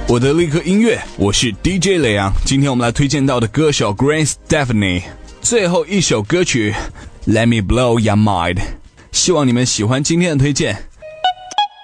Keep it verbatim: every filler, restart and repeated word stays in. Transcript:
我的立刻音乐，我是 D J 雷阳。今天我们来推荐到的歌手 Gwen Stefani， 最后一首歌曲 Let Me Blow Your Mind， 希望你们喜欢今天的推荐。